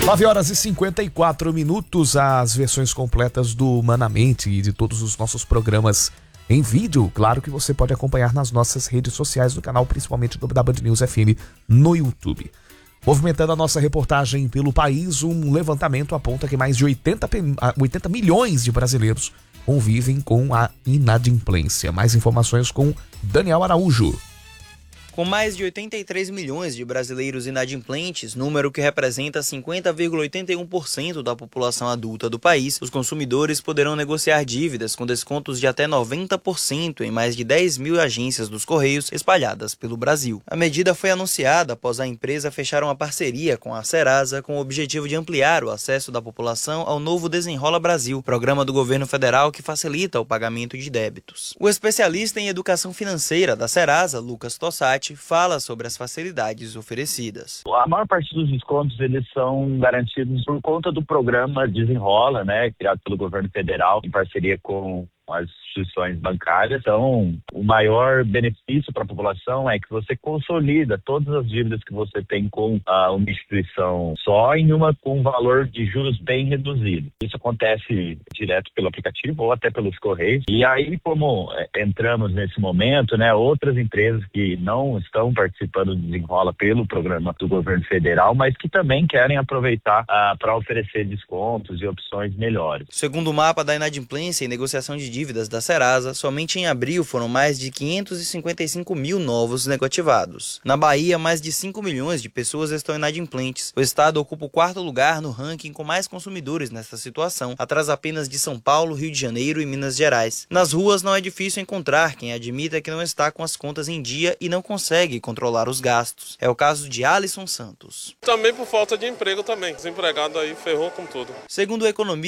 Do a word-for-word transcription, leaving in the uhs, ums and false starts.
nove horas e cinquenta e quatro minutos, as versões completas do Humanamente e de todos os nossos programas em vídeo. Claro que você pode acompanhar nas nossas redes sociais, no canal principalmente do, da Band News F M no YouTube. Movimentando a nossa reportagem pelo país, um levantamento aponta que mais de oitenta, oitenta milhões de brasileiros convivem com a inadimplência. Mais informações com Daniel Araújo. Com mais de oitenta e três milhões de brasileiros inadimplentes, número que representa cinquenta vírgula oitenta e um por cento da população adulta do país, os consumidores poderão negociar dívidas com descontos de até noventa por cento em mais de dez mil agências dos Correios espalhadas pelo Brasil. A medida foi anunciada após a empresa fechar uma parceria com a Serasa com o objetivo de ampliar o acesso da população ao novo Desenrola Brasil, programa do governo federal que facilita o pagamento de débitos. O especialista em educação financeira da Serasa, Lucas Tossati, fala sobre as facilidades oferecidas. A maior parte dos descontos eles são garantidos por conta do programa Desenrola, né, criado pelo governo federal em parceria com as instituições bancárias. Então, o maior benefício para a população é que você consolida todas as dívidas que você tem com ah, uma instituição só em uma com um valor de juros bem reduzido. Isso acontece direto pelo aplicativo ou até pelos correios. E aí, como é, entramos nesse momento, né, outras empresas que não estão participando do Desenrola pelo programa do governo federal, mas que também querem aproveitar ah, para oferecer descontos e opções melhores. Segundo o mapa da inadimplência e negociação de dívidas da Serasa, somente em abril foram mais de quinhentos e cinquenta e cinco mil novos negativados. Na Bahia, mais de cinco milhões de pessoas estão inadimplentes. O estado ocupa o quarto lugar no ranking com mais consumidores nesta situação, atrás apenas de São Paulo, Rio de Janeiro e Minas Gerais. Nas ruas não é difícil encontrar quem admita que não está com as contas em dia e não consegue controlar os gastos. É o caso de Alisson Santos. Também por falta de emprego também. Desempregado aí ferrou com tudo. Segundo o economista